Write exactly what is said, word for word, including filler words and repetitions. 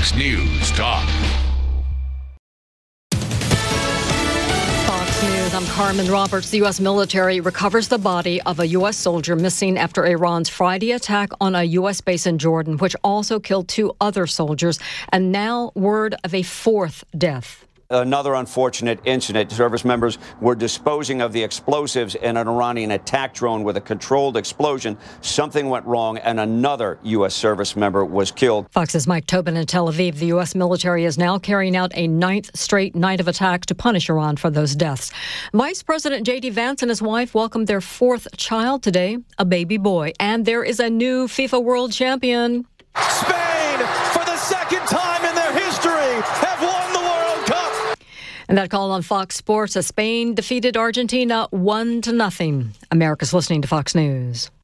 Fox News Talk. Fox News, I'm Carmen Roberts. The U S military recovers the body of a U S soldier missing after Iran's Friday attack on a U S base in Jordan, which also killed two other soldiers, and now word of a fourth death. Another unfortunate incident. Service members were disposing of the explosives in an Iranian attack drone with a controlled explosion. Something went wrong, and another U S service member was killed. Fox's Mike Tobin in Tel Aviv. The U S military is now carrying out a ninth straight night of attack to punish Iran for those deaths. Vice President J D Vance and his wife welcomed their fourth child today, a baby boy. And there is a new FIFA World Champion. Spain, for the second time in their history, have won the World Cup. And that call on Fox Sports as Spain defeated Argentina one to nothing. America's listening to Fox News.